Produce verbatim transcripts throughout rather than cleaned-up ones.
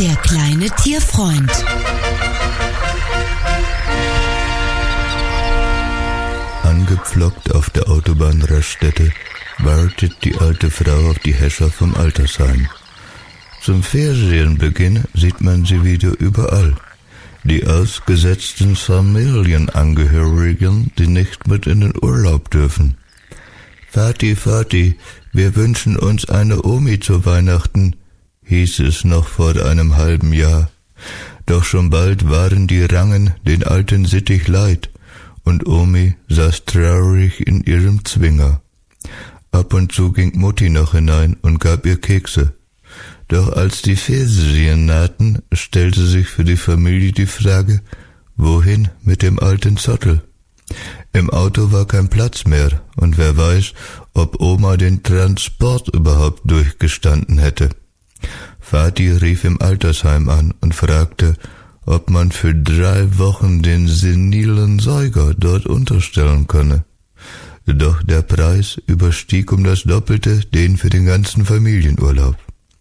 Der kleine Tierfreund. Angepflockt auf der Autobahnraststätte wartet die alte Frau auf die Häscher vom Altersheim. Zum Ferienbeginn sieht man sie wieder überall. Die ausgesetzten Familienangehörigen, die nicht mit in den Urlaub dürfen. Vati, Vati, wir wünschen uns eine Omi zu Weihnachten, hieß es noch vor einem halben Jahr. Doch schon bald waren die Rangen den alten Sittich leid und Omi saß traurig in ihrem Zwinger. Ab und zu ging Mutti noch hinein und gab ihr Kekse. Doch als die Ferien nahten, stellte sich für die Familie die Frage, wohin mit dem alten Zottel? Im Auto war kein Platz mehr und wer weiß, ob Oma den Transport überhaupt durchgestanden hätte. Vati rief im Altersheim an und fragte, ob man für drei Wochen den senilen Säuger dort unterstellen könne. Doch der Preis überstieg um das Doppelte den für den ganzen Familienurlaub.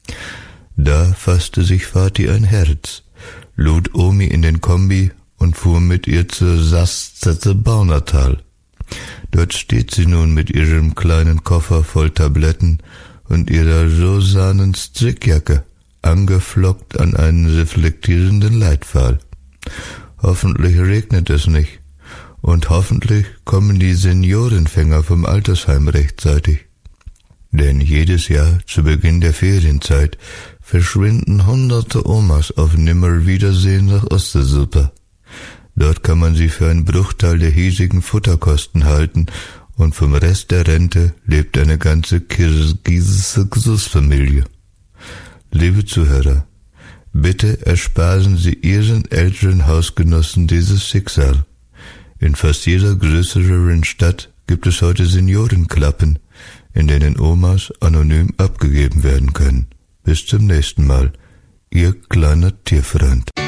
Da fasste sich Vati ein Herz, lud Omi in den Kombi und fuhr mit ihr zur Sastete Baunatal. Dort steht sie nun mit ihrem kleinen Koffer voll Tabletten und ihrer rosanen Strickjacke, angeflockt an einen reflektierenden Leitpfahl. Hoffentlich regnet es nicht und hoffentlich kommen die Seniorenfänger vom Altersheim rechtzeitig. Denn jedes Jahr zu Beginn der Ferienzeit verschwinden hunderte Omas auf Nimmerwiedersehen nach Ostseesuppe. Dort kann man sie für einen Bruchteil der hiesigen Futterkosten halten und vom Rest der Rente lebt eine ganze kirgisische Gesussfamilie. Liebe Zuhörer, bitte ersparen Sie Ihren älteren Hausgenossen dieses Schicksal. In fast jeder größeren Stadt gibt es heute Seniorenklappen, in denen Omas anonym abgegeben werden können. Bis zum nächsten Mal, Ihr kleiner Tierfreund.